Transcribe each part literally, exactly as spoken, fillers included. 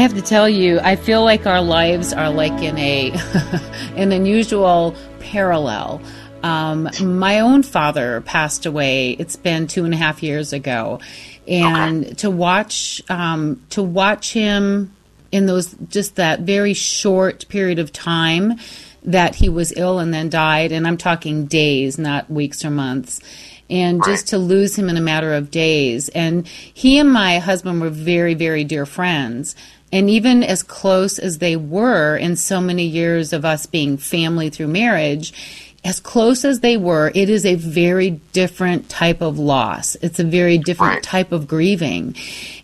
have to tell you, I feel like our lives are like in a an unusual parallel. Um, my own father passed away. It's been two and a half years ago, and okay. to watch um, to watch him in those just that very short period of time that he was ill and then died, and I'm talking days, not weeks or months, and right. just to lose him in a matter of days. And he and my husband were very, very dear friends. And even as close as they were in so many years of us being family through marriage, as close as they were, it is a very different type of loss. It's a very different right. type of grieving.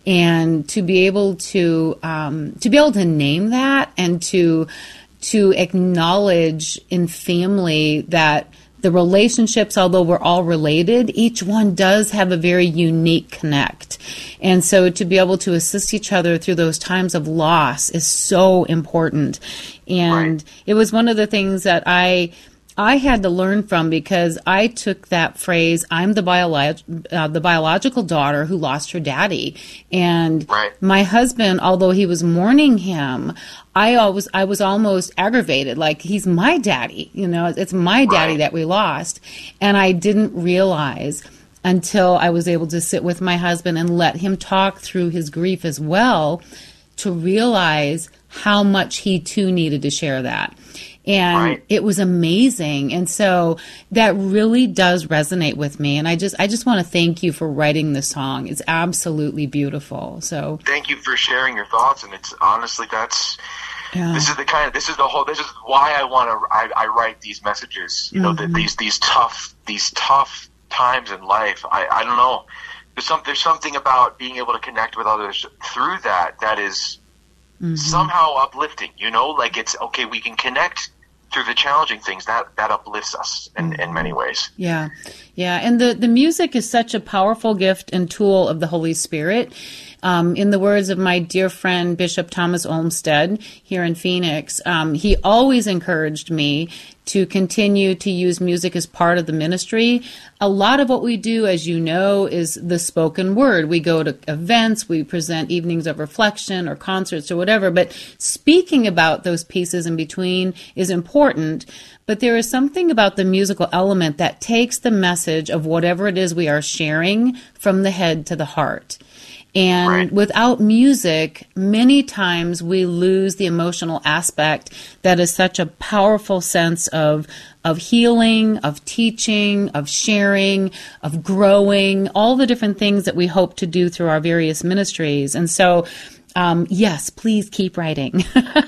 And to be able to um, to be able to name that and to to acknowledge in family that the relationships, although we're all related, each one does have a very unique connect. And so to be able to assist each other through those times of loss is so important. And right. it was one of the things that I I had to learn from, because I took that phrase, I'm the, biolog- uh, the biological daughter who lost her daddy. And right. my husband, although he was mourning him, I always, I was almost aggravated, like he's my daddy, you know, it's my daddy right. that we lost. And I didn't realize until I was able to sit with my husband and let him talk through his grief as well, to realize how much he too needed to share that. And right. it was amazing. And so that really does resonate with me. And I just I just want to thank you for writing the song. It's absolutely beautiful. So thank you for sharing your thoughts. And it's honestly, that's yeah. this is the kind of this is the whole this is why I want to I, I write these messages. You know, mm-hmm. the, these these tough these tough times in life. I, I don't know. There's some there's something about being able to connect with others through that that is mm-hmm. somehow uplifting. You know, like it's okay. We can connect through the challenging things. That that uplifts us in, in many ways. Yeah. Yeah. And the, the music is such a powerful gift and tool of the Holy Spirit. Um, in the words of my dear friend, Bishop Thomas Olmsted here in Phoenix, um, he always encouraged me to continue to use music as part of the ministry. A lot of what we do, as you know, is the spoken word. We go to events, we present evenings of reflection or concerts or whatever, but speaking about those pieces in between is important. But there is something about the musical element that takes the message of whatever it is we are sharing from the head to the heart. And right. without music, many times we lose the emotional aspect that is such a powerful sense of of healing, of teaching, of sharing, of growing, all the different things that we hope to do through our various ministries. And so, um, yes, please keep writing.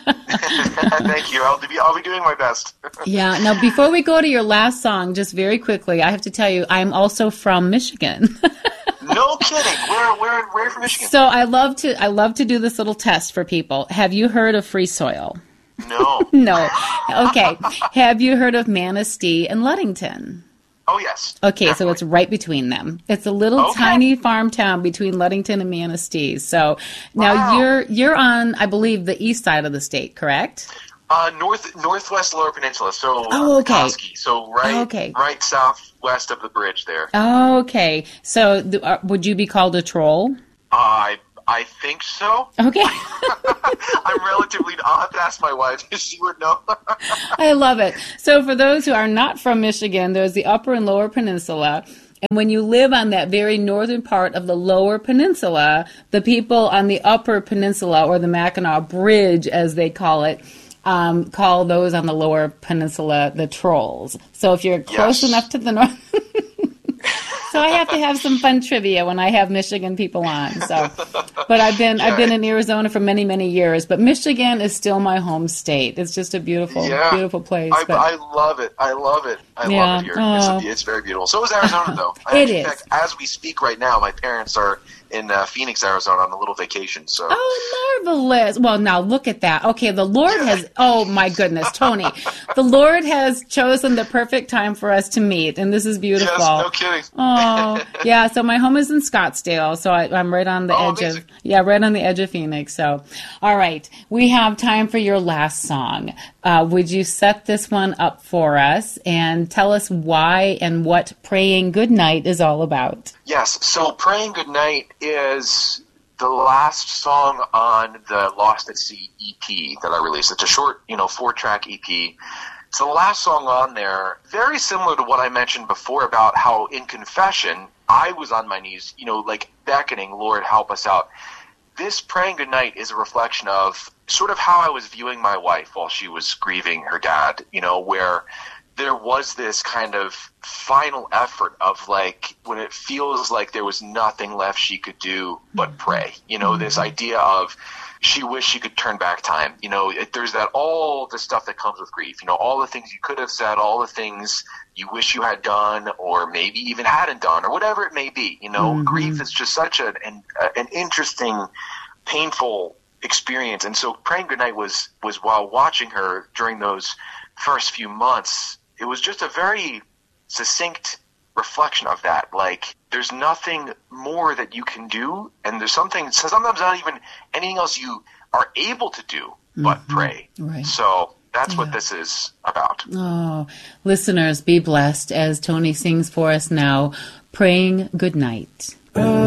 Thank you. I'll be, I'll be doing my best. Yeah. Now, before we go to your last song, just very quickly, I have to tell you, I'm also from Michigan. No kidding. Where, where, where from Michigan? So I love to, I love to do this little test for people. Have you heard of Free Soil? No. No. Okay. Have you heard of Manistee and Ludington? Oh, yes. Okay, definitely. So it's right between them. It's a little okay. tiny farm town between Ludington and Manistee. So now wow. you're you're on, I believe, the east side of the state, correct? Uh, north northwest Lower Peninsula. So oh, okay. Petoskey. So right, oh, okay. right southwest of the bridge there. Oh, okay. So th- uh, would you be called a troll? I I think so. Okay. I'm relatively. I'll have to ask my wife. She would know. I love it. So for those who are not from Michigan, there's the Upper and Lower Peninsula. And when you live on that very northern part of the Lower Peninsula, the people on the Upper Peninsula, or the Mackinac Bridge, as they call it, um, call those on the Lower Peninsula the trolls. So if you're close yes. enough to the north... So I have to have some fun trivia when I have Michigan people on. So, but I've been yeah. I've been in Arizona for many many years. But Michigan is still my home state. It's just a beautiful yeah. beautiful place. I, but, I love it. I love it. I yeah. love it here. Oh. It's, a, it's very beautiful. So is Arizona, though. I, it in is. fact, as we speak right now, my parents are in uh, Phoenix, Arizona, on a little vacation. So. Oh, marvelous! Well, now look at that. Okay, the Lord yeah. has. Oh my goodness, Tony, the Lord has chosen the perfect time for us to meet, and this is beautiful. Yes, no kidding. Oh, yeah. So my home is in Scottsdale, so I, I'm right on the oh, edge amazing. of yeah, right on the edge of Phoenix. So, all right, we have time for your last song. Uh, would you set this one up for us and tell us why and what Praying Goodnight is all about? Yes. So Praying Goodnight is the last song on the Lost at Sea E P that I released. It's a short, you know, four-track E P. So the last song on there, very similar to what I mentioned before about how in confession, I was on my knees, you know, like beckoning, Lord, help us out. This Praying Goodnight is a reflection of sort of how I was viewing my wife while she was grieving her dad, you know, where there was this kind of final effort of like when it feels like there was nothing left she could do but pray, you know, mm-hmm. this idea of she wished she could turn back time. You know, it, there's that all the stuff that comes with grief, you know, all the things you could have said, all the things you wish you had done or maybe even hadn't done or whatever it may be. You know, mm-hmm. grief is just such an, an, an interesting, painful experience. And so Praying Goodnight was, was while watching her during those first few months, it was just a very succinct reflection of that. Like, there's nothing more that you can do, and there's something, so sometimes not even anything else you are able to do but mm-hmm. pray. Right. So that's yeah. what this is about. Oh, listeners, be blessed as Tony sings for us now, Praying Goodnight.